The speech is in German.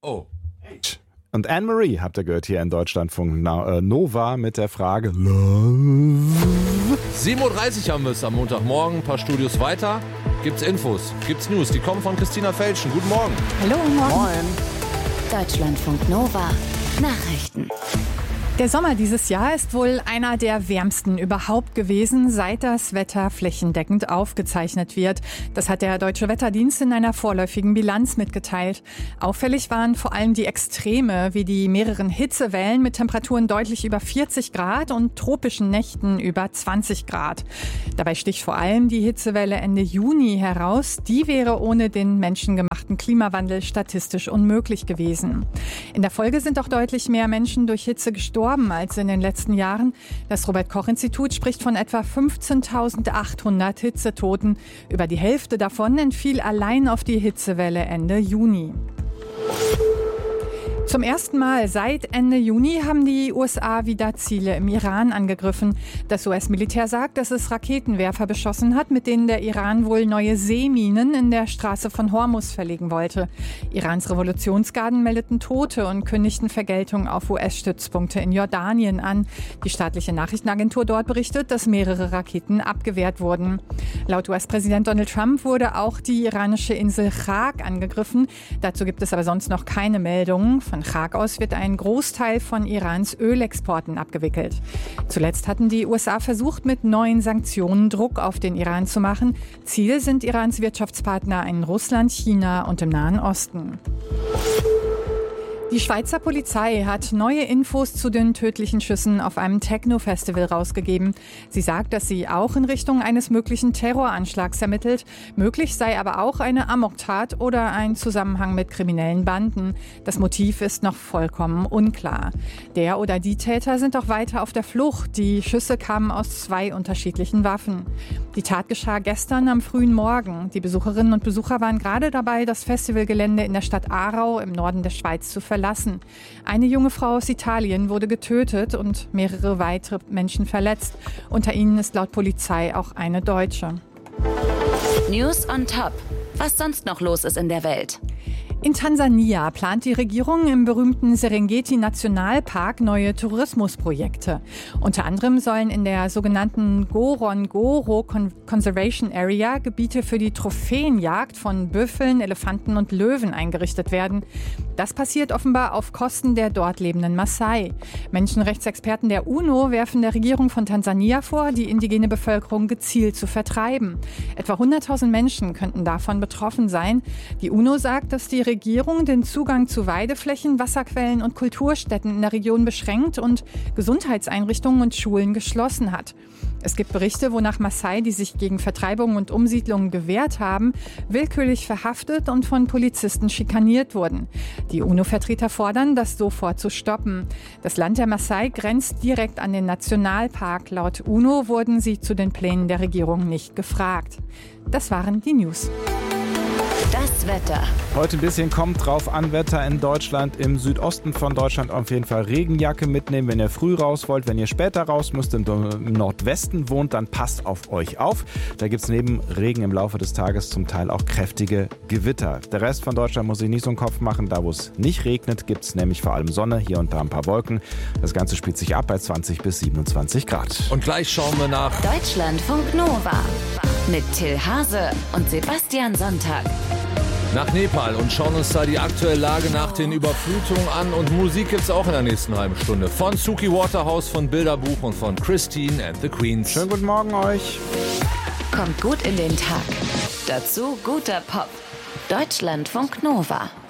Oh. Und Anne-Marie habt ihr gehört hier in Deutschlandfunk Nova mit der Frage Love. 7.30 Uhr haben wir es am Montagmorgen. Ein paar Studios weiter. Gibt's Infos, gibt's News. Die kommen von Christina Felschen. Guten Morgen. Hallo, morgen. Moin. Deutschlandfunk Nova. Nachrichten. Der Sommer dieses Jahr ist wohl einer der wärmsten überhaupt gewesen, seit das Wetter flächendeckend aufgezeichnet wird. Das hat der Deutsche Wetterdienst in einer vorläufigen Bilanz mitgeteilt. Auffällig waren vor allem die Extreme, wie die mehreren Hitzewellen mit Temperaturen deutlich über 40 Grad und tropischen Nächten über 20 Grad. Dabei sticht vor allem die Hitzewelle Ende Juni heraus. Die wäre ohne den menschengemachten Klimawandel statistisch unmöglich gewesen. In der Folge sind auch deutlich mehr Menschen durch Hitze gestorben als in den letzten Jahren. Das Robert-Koch-Institut spricht von etwa 15.800 Hitzetoten. Über die Hälfte davon entfiel allein auf die Hitzewelle Ende Juni. Zum ersten Mal seit Ende Juni haben die USA wieder Ziele im Iran angegriffen. Das US-Militär sagt, dass es Raketenwerfer beschossen hat, mit denen der Iran wohl neue Seeminen in der Straße von Hormuz verlegen wollte. Irans Revolutionsgarden meldeten Tote und kündigten Vergeltung auf US-Stützpunkte in Jordanien an. Die staatliche Nachrichtenagentur dort berichtet, dass mehrere Raketen abgewehrt wurden. Laut US-Präsident Donald Trump wurde auch die iranische Insel Chag angegriffen. Dazu gibt es aber sonst noch keine Meldungen. Von Chag aus wird ein Großteil von Irans Ölexporten abgewickelt. Zuletzt hatten die USA versucht, mit neuen Sanktionen Druck auf den Iran zu machen. Ziel sind Irans Wirtschaftspartner in Russland, China und im Nahen Osten. Die Schweizer Polizei hat neue Infos zu den tödlichen Schüssen auf einem Techno-Festival rausgegeben. Sie sagt, dass sie auch in Richtung eines möglichen Terroranschlags ermittelt. Möglich sei aber auch eine Amoktat oder ein Zusammenhang mit kriminellen Banden. Das Motiv ist noch vollkommen unklar. Der oder die Täter sind auch weiter auf der Flucht. Die Schüsse kamen aus 2 unterschiedlichen Waffen. Die Tat geschah gestern am frühen Morgen. Die Besucherinnen und Besucher waren gerade dabei, das Festivalgelände in der Stadt Aarau im Norden der Schweiz zu verlassen. Eine junge Frau aus Italien wurde getötet und mehrere weitere Menschen verletzt. Unter ihnen ist laut Polizei auch eine Deutsche. News on Top. Was sonst noch los ist in der Welt? In Tansania plant die Regierung im berühmten Serengeti-Nationalpark neue Tourismusprojekte. Unter anderem sollen in der sogenannten Ngorongoro Conservation Area Gebiete für die Trophäenjagd von Büffeln, Elefanten und Löwen eingerichtet werden. Das passiert offenbar auf Kosten der dort lebenden Maasai. Menschenrechtsexperten der UNO werfen der Regierung von Tansania vor, die indigene Bevölkerung gezielt zu vertreiben. Etwa 100.000 Menschen könnten davon betroffen sein. Die UNO sagt, dass die Regierung den Zugang zu Weideflächen, Wasserquellen und Kulturstätten in der Region beschränkt und Gesundheitseinrichtungen und Schulen geschlossen hat. Es gibt Berichte, wonach Maasai, die sich gegen Vertreibung und Umsiedlungen gewehrt haben, willkürlich verhaftet und von Polizisten schikaniert wurden. Die UNO-Vertreter fordern, das sofort zu stoppen. Das Land der Maasai grenzt direkt an den Nationalpark. Laut UNO wurden sie zu den Plänen der Regierung nicht gefragt. Das waren die News. Das Wetter. Heute ein bisschen kommt drauf an, Wetter in Deutschland. Im Südosten von Deutschland auf jeden Fall Regenjacke mitnehmen, wenn ihr früh raus wollt. Wenn ihr später raus müsst, im Nordwesten wohnt, dann passt auf euch auf. Da gibt es neben Regen im Laufe des Tages zum Teil auch kräftige Gewitter. Der Rest von Deutschland muss sich nicht so einen Kopf machen. Da, wo es nicht regnet, gibt es nämlich vor allem Sonne, hier und da ein paar Wolken. Das Ganze spielt sich ab bei 20 bis 27 Grad. Und gleich schauen wir nach Deutschlandfunk Nova mit Till Hase und Sebastian Sonntag. Nach Nepal und schauen uns da die aktuelle Lage nach den Überflutungen an. Und Musik gibt's auch in der nächsten halben Stunde. Von Suki Waterhouse, von Bilderbuch und von Christine and the Queens. Schönen guten Morgen euch. Kommt gut in den Tag. Dazu guter Pop. Deutschlandfunk Nova.